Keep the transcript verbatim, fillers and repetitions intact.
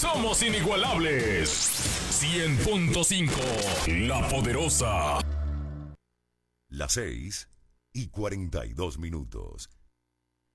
somos inigualables. cien punto cinco, La Poderosa. Las seis y cuarenta y dos minutos.